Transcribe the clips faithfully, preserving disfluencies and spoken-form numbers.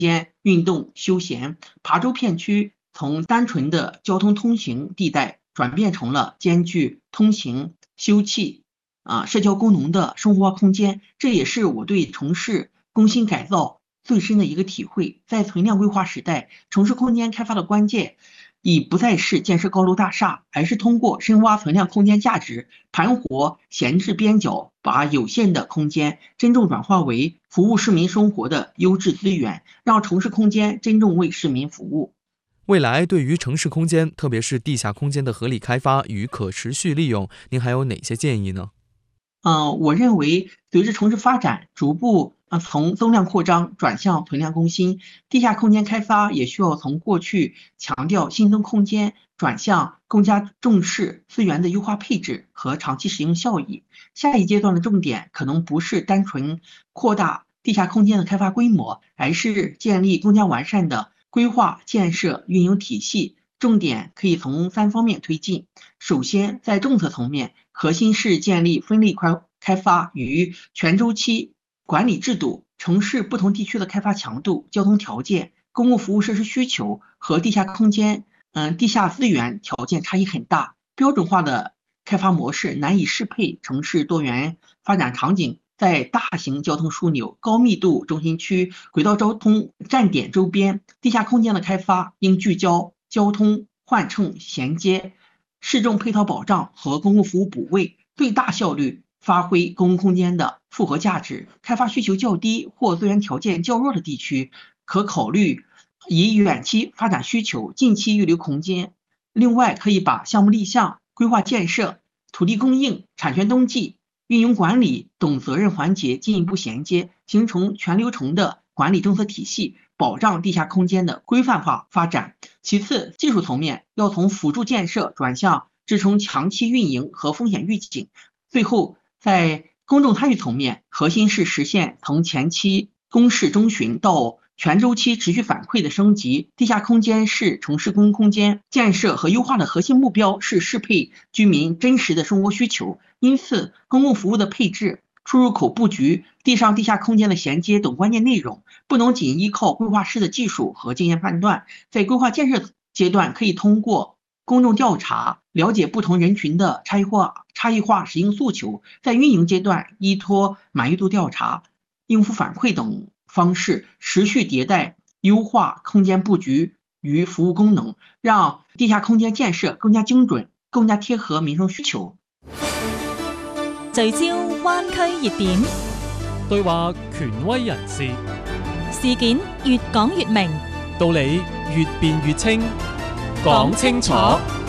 间运动休闲。琶洲片区从单纯的交通通行地带转变成了兼具通行、休憩、啊社交功能的生活化空间，这也是我对城市更新改造最深的一个体会。在存量规划时代，城市空间开发的关键已不再是建设高楼大厦，而是通过深挖存量空间价值，盘活闲置边角，把有限的空间真正转化为服务市民生活的优质资源，让城市空间真正为市民服务。 未来对于城市空间，特别是地下空间的合理开发与可持续利用，您还有哪些建议呢？ 嗯，我认为随着城市发展逐步呃从增量扩张转向存量更新，地下空间开发也需要从过去强调新增空间，转向更加重视资源的优化配置和长期使用效益。下一阶段的重点可能不是单纯扩大地下空间的开发规模，而是建立更加完善的规划、建设、运营体系。重点可以从三方面推进。首先，在政策层面，核心是建立分类开开发与全周期管理制度。城市不同地区的开发强度、交通条件、公共服务设施需求和地下空间、嗯地下资源条件差异很大，标准化的开发模式难以适配城市多元发展场景。在大型交通枢纽、高密度中心区、轨道交通站点周边，地下空间的开发应聚焦交通换乘衔接、市政配套保障和公共服务补位，最大效率发挥公共空间的复合价值。开发需求较低或资源条件较弱的地区，可考虑以远期发展需求，近期预留空间。另外，可以把项目立项、规划建设、土地供应、产权登记、运营管理等责任环节进一步衔接，形成全流程的管理政策体系，保障地下空间的规范化发展。其次，技术层面要从辅助建设转向支撑长期运营和风险预警。最后，在公众参与层面，核心是实现从前期公示征询到全周期持续反馈的升级。地下空间是城市公共空间建设和优化的核心目标，是适配居民真实的生活需求。因此，公共服务的配置、出入口布局、地上地下空间的衔接等关键内容，不能仅依靠规划师的技术和经验判断。在规划建设阶段，可以通过公众调查了解不同人群的差异化差异化实应诉求，在运营阶段依托满意度调查、应付反馈等方式，持续迭代优化空间布局与服务功能，让地下空間建設更加精準、更加貼合民生需求。 聚焦灣區熱點， 對話權威人士， 事件越講越明， 道理越辯越清，講清楚。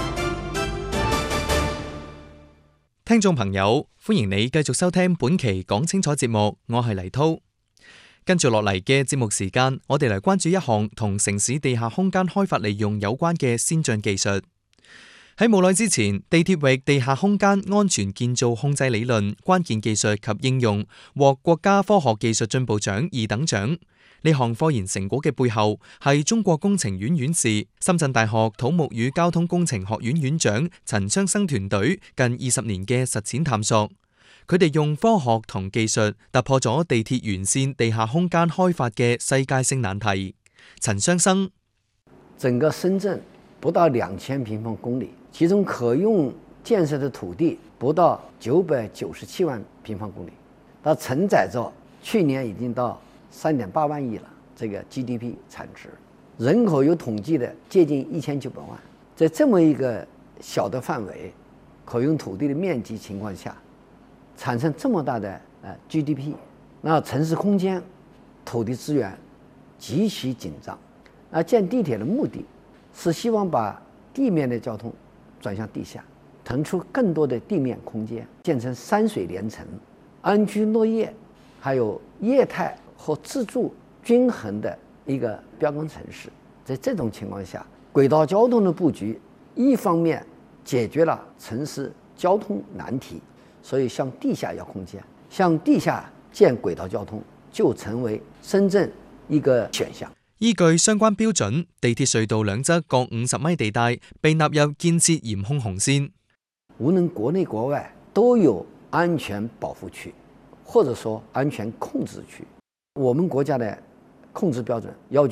聽眾朋友，歡迎你繼續收聽本期講清楚節目，我係黎滔。跟住落嚟嘅節目時間，我哋嚟關注一項同城市地下空間開發利用有關嘅先進技術。喺冇耐之前，地鐵域地下空間安全建造控制理論關鍵技術及應用獲國家科學技術進步獎二等獎。呢項科研成果嘅背後係中國工程院院士、深圳大學土木與交通工程學院院長陳昌生團隊近二十年嘅實踐探索。佢哋用科學同技術突破咗地鐵沿線地下空間開發嘅世界性難題。陳昌生： 整個深圳不到兩千平方公里，其中可用建設的土地不到九百九十七萬平方公里，它承載着去年已經到三點八萬億了，這個 G D P 產值，人口有統計的接近一千九百萬，在這麼一個小的範圍，可用土地的面積情況下，產生這麼大的呃 G D P， 那城市空間土地資源極其緊張。那建地鐵的目的是希望把地面的交通轉向地下，騰出更多的地面空間，建成山水連城、安居樂業，還有業態和自住均衡的一個標杆城市。在這種情況下，軌道交通的布局一方面解決了城市交通難題，所以向地下要空間，向地下建軌道交通就成為深圳一個選項。 依據相關標準，地鐵隧道兩側各五十米地帶被納入建設嚴控紅線。 無論國內國外都有安全保護區，或者說安全控制區。我們國家的控制标准要求